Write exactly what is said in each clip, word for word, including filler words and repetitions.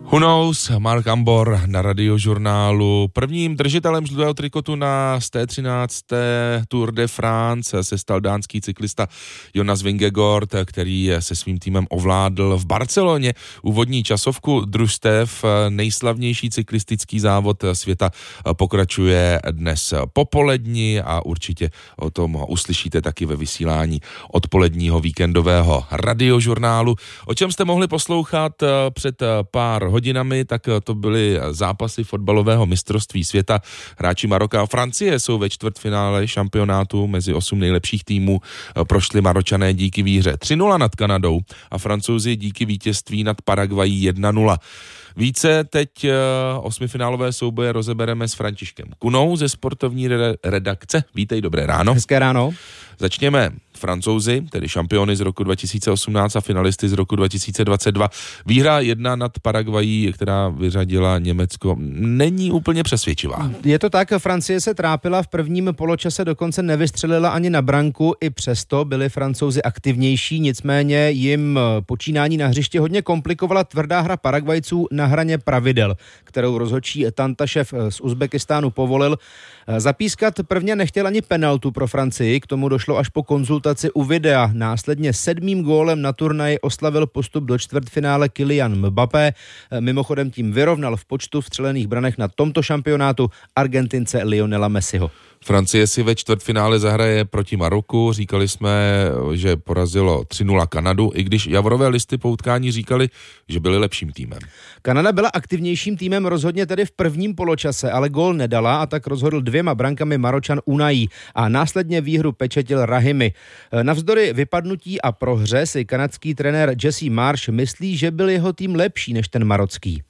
Who knows? Mark Ambor na Radiožurnálu. Prvním držitelem žlutého trikotu na té třinácté Tour de France se stal dánský cyklista Jonas Vingegaard, který se svým týmem ovládl v Barceloně úvodní časovku družstev. Nejslavnější cyklistický závod světa pokračuje dnes popolední a určitě o tom uslyšíte taky ve vysílání odpoledního víkendového Radiožurnálu. O čem jste mohli poslouchat před pár hodinami, tak to byly zápasy fotbalového mistrovství světa. Hráči Maroka a Francie jsou ve čtvrtfinále šampionátu mezi osm nejlepších týmů. Prošli Maročané díky výhře tři nula nad Kanadou a Francouzi díky vítězství nad Paraguayí jedna nula. Více teď osmifinálové souboje rozebereme s Františkem Kunou ze sportovní redakce. Vítej, dobré ráno. Hezké ráno. Začněme Francouzi, tedy šampiony z roku dva tisíce osmnáct a finalisty z roku dva tisíce dvacet dva. Výhra jedna nad Paraguayí, která vyřadila Německo, není úplně přesvědčivá. Je to tak, Francie se trápila v prvním poločase, dokonce nevystřelila ani na branku, i přesto byli Francouzi aktivnější, nicméně jim počínání na hřišti hodně komplikovala tvrdá hra Paraguajců na hraně pravidel, kterou rozhodčí Tantašev z Uzbekistánu povolil. Zapískat prvně nechtěl ani penaltu pro Francii, k tomu došlo až po konzultaci u videa. Následně sedmým gólem na turnaji oslavil postup do čtvrtfinále Kylian Mbappé. Mimochodem tím vyrovnal v počtu vstřelených branek na tomto šampionátu Argentince Lionela Messiho. Francie si ve čtvrtfinále zahraje proti Maroku. Říkali jsme, že porazilo tři nula Kanadu, i když javorové listy po utkání říkali, že byli lepším týmem. Kanada byla aktivnějším týmem rozhodně tedy v prvním poločase, ale gól nedala a tak rozhodl dvěma brankami Maročan Unai a následně výhru pečetil Rahimi. Navzdory vypadnutí a prohře si kanadský trenér Jesse Marsh myslí, že byl jeho tým lepší než ten marocký.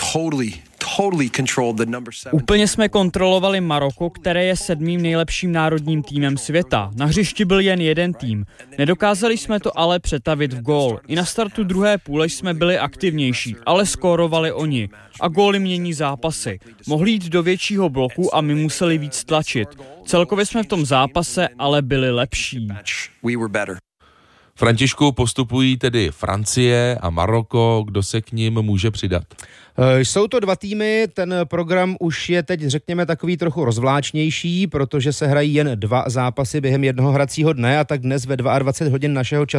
Úplně jsme kontrolovali Maroko, které je sedmým nejlepším národním týmem světa. Na hřišti byl jen jeden tým. Nedokázali jsme to ale přetavit v gól. I na startu druhé půle jsme byli aktivnější, ale skórovali oni. A góly mění zápasy. Mohli jít do většího bloku a my museli víc tlačit. Celkově jsme v tom zápase ale byli lepší. Františku, postupují tedy Francie a Maroko, kdo se k nim může přidat? Jsou to dva týmy, ten program už je teď, řekněme, takový trochu rozvláčnější, protože se hrají jen dva zápasy během jednoho hracího dne a tak dnes ve dvacet dva hodin našeho času